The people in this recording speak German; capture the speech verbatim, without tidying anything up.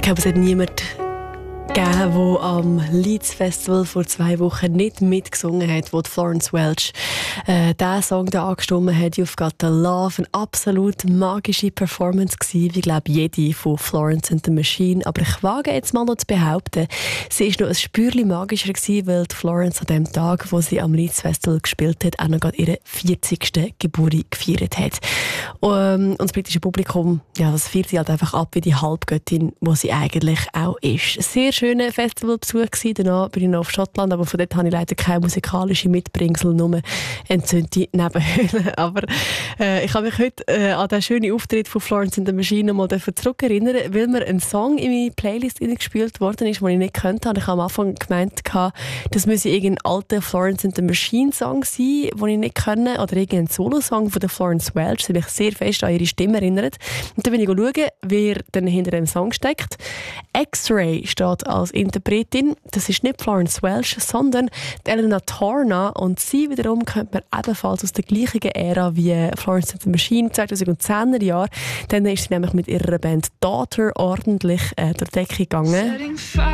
glaube, es hat niemand gegeben, der am Leeds Festival vor zwei Wochen nicht mitgesungen hat, wo Florence Welch äh, diesen Song da angestimmt hat, «You've Got the Love». Eine absolut magische Performance gewesen, wie glaube jede von Florence and the Machine. Aber ich wage jetzt mal noch zu behaupten, sie war noch ein Spürchen magischer gewesen, weil die Florence an dem Tag, wo sie am Leeds Festival gespielt hat, auch noch gerade ihre vierzigste Geburt gefeiert hat. Um, und das britische Publikum, ja, das feiert sie halt einfach ab wie die Halbgöttin, wo sie eigentlich auch ist. Sehr schöner Festivalbesuch gewesen. Danach bin ich noch auf Schottland, aber von dort habe ich leider keine musikalische Mitbringsel, nur entzündete Nebenhöhlen. Aber äh, ich habe mich heute äh, an den schönen Auftritt von Florence and the Machine mal zurückerinnern, weil mir ein Song in meine Playlist gespielt worden ist, den ich nicht kannte. Ich habe am Anfang gemeint, das müsse irgendein alter Florence and the Machine Song sein, den ich nicht kenne, oder irgendein Solo-Song von der Florence Welch, der mich sehr fest an ihre Stimme erinnert. Und dann bin ich schauen, wer dann hinter dem Song steckt. X-Ray steht als Interpretin. Das ist nicht Florence Welch, sondern Elena Torna. Und sie wiederum kennt man ebenfalls aus der gleichen Ära wie Florence and the Machine, zweitausendzehner Jahre. Dann ist sie nämlich mit ihrer Band Daughter ordentlich äh, durch die Decke gegangen.